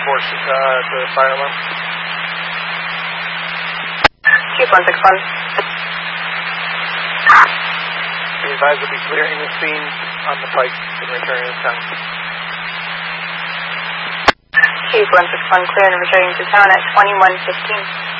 force the fire alarm. Chief 161. Be advised will be clearing the scene on the pike and returning to town. Chief 161, clear and returning to town at 21:15.